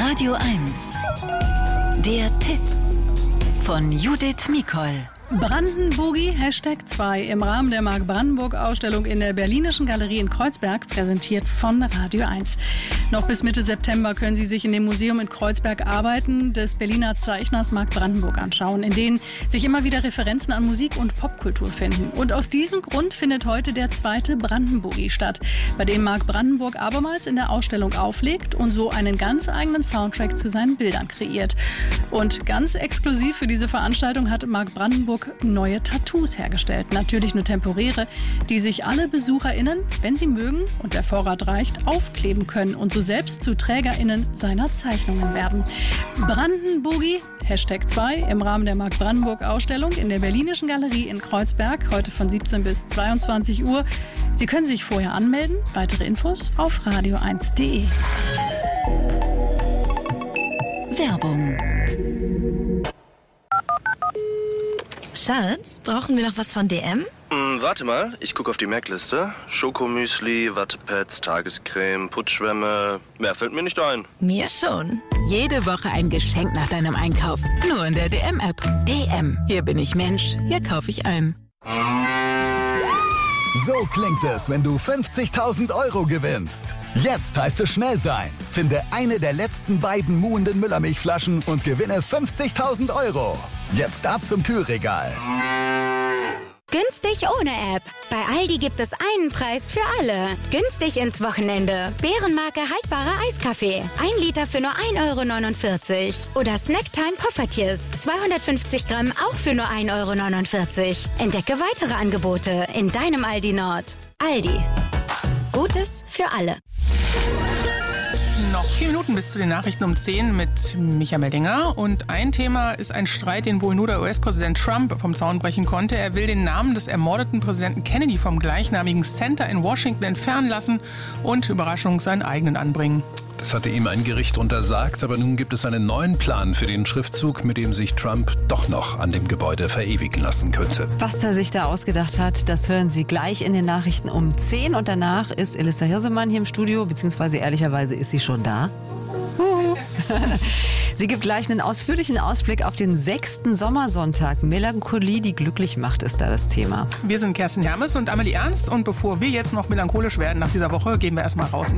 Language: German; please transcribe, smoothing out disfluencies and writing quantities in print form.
Radio 1. Der Tipp von Judith Mikol. Brandenburgi #2 im Rahmen der Mark-Brandenburg-Ausstellung in der Berlinischen Galerie in Kreuzberg, präsentiert von Radio 1. Noch bis Mitte September können Sie sich in dem Museum in Kreuzberg Arbeiten des Berliner Zeichners Mark Brandenburg anschauen, in denen sich immer wieder Referenzen an Musik und Popkultur finden. Und aus diesem Grund findet heute der zweite Brandenburgi statt, bei dem Mark Brandenburg abermals in der Ausstellung auflegt und so einen ganz eigenen Soundtrack zu seinen Bildern kreiert. Und ganz exklusiv für diese Veranstaltung hat Mark Brandenburg neue Tattoos hergestellt. Natürlich nur temporäre, die sich alle BesucherInnen, wenn sie mögen und der Vorrat reicht, aufkleben können und so selbst zu TrägerInnen seiner Zeichnungen werden. Brandenburgi #2 im Rahmen der Mark Brandenburg Ausstellung in der Berlinischen Galerie in Kreuzberg, heute von 17 bis 22 Uhr. Sie können sich vorher anmelden. Weitere Infos auf radio1.de. Werbung. Schatz, brauchen wir noch was von DM? Warte mal, ich gucke auf die Merkliste. Schokomüsli, Wattepads, Tagescreme, Putzschwämme. Mehr fällt mir nicht ein. Mir schon. Jede Woche ein Geschenk nach deinem Einkauf. Nur in der DM-App. DM. Hier bin ich Mensch. Hier kaufe ich ein. So klingt es, wenn du 50.000 € gewinnst. Jetzt heißt es schnell sein. Finde eine der letzten beiden muhenden Müllermilchflaschen und gewinne 50.000 €. Jetzt ab zum Kühlregal. Günstig ohne App. Bei Aldi gibt es einen Preis für alle. Günstig ins Wochenende. Bärenmarke haltbarer Eiskaffee. 1 Liter für nur 1,49 €. Oder Snacktime Poffertjes. 250 Gramm auch für nur 1,49 €. Entdecke weitere Angebote in deinem Aldi Nord. Aldi. Gutes für alle. Noch 4 Minuten bis zu den Nachrichten um 10 mit Micha Meldinger. Und ein Thema ist ein Streit, den wohl nur der US-Präsident Trump vom Zaun brechen konnte. Er will den Namen des ermordeten Präsidenten Kennedy vom gleichnamigen Center in Washington entfernen lassen und, Überraschung, seinen eigenen anbringen. Das hatte ihm ein Gericht untersagt, aber nun gibt es einen neuen Plan für den Schriftzug, mit dem sich Trump doch noch an dem Gebäude verewigen lassen könnte. Was er sich da ausgedacht hat, das hören Sie gleich in den Nachrichten um 10. Und danach ist Elissa Hirsemann hier im Studio, beziehungsweise ehrlicherweise ist sie schon da. Sie gibt gleich einen ausführlichen Ausblick auf den 6. Sommersonntag. Melancholie, die glücklich macht, ist da das Thema. Wir sind Kerstin Hermes und Amelie Ernst. Und bevor wir jetzt noch melancholisch werden nach dieser Woche, gehen wir erstmal raus.